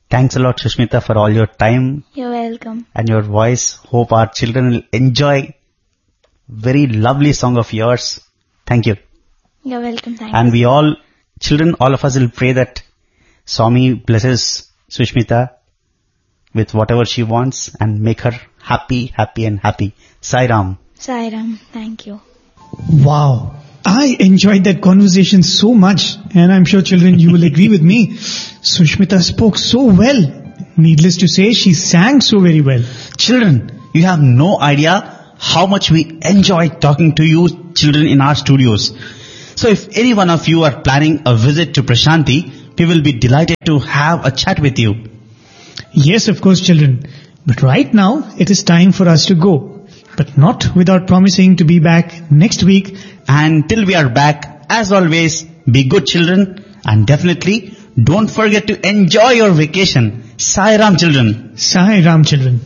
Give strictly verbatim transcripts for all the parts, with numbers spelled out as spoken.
Thanks a lot, Sushmita, for all your time. You're welcome. And your voice. Hope our children will enjoy very lovely song of yours. Thank you. You're welcome. Thank and you. we all, children, all of us will pray that Swami blesses Sushmita with whatever she wants and make her happy, happy and happy. Sai Ram. Sai Ram. Thank you. Wow. I enjoyed that conversation so much, and I'm sure children you will agree with me. Sushmita spoke so well. Needless to say, she sang so very well. Children, you have no idea how much we enjoy talking to you children in our studios. So if any one of you are planning a visit to Prashanti, we will be delighted to have a chat with you. Yes, of course, children. But right now, it is time for us to go. But not without promising to be back next week. And till we are back, as always, be good children. And definitely, don't forget to enjoy your vacation. Sai Ram, children. Sai Ram, children.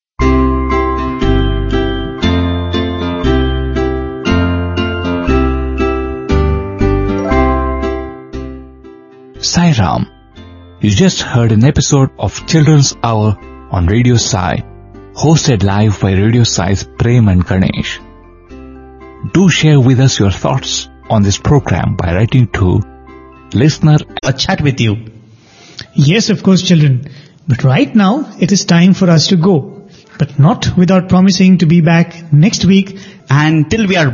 Sai Ram. You just heard an episode of Children's Hour on Radio Sai, hosted live by Radio Sai's Prem and Ganesh. Do share with us your thoughts on this program by writing to listener a chat with you. Yes, of course, children. But right now, it is time for us to go. But not without promising to be back next week. And till we are